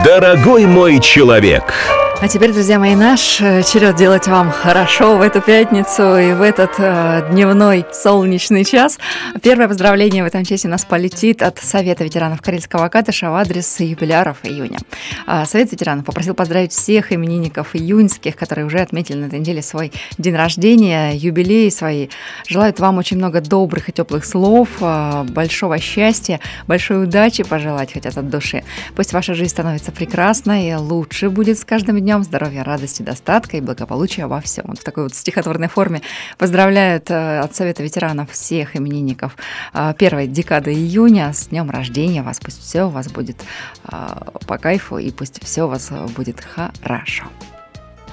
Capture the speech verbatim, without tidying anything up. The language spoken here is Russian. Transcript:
Дорогой мой человек. А теперь, друзья мои, наш черед делать вам хорошо в эту пятницу и в этот э, дневной солнечный час. Первое поздравление в этом часе у нас полетит от Совета ветеранов Карельского Акатыша в адрес юбиляров июня. А Совет ветеранов попросил поздравить всех именинников июньских, которые уже отметили на этой неделе свой день рождения, юбилей свои. Желают вам очень много добрых и теплых слов, большого счастья, большой удачи пожелать хотят от души. Пусть ваша жизнь становится прекрасной и лучше будет с каждым днем. Здоровья, радости, достатка и благополучия во всем. Вот в такой вот стихотворной форме поздравляют от Совета ветеранов всех именинников первой декады июня с днем рождения вас. Пусть все у вас будет по кайфу и пусть все у вас будет хорошо.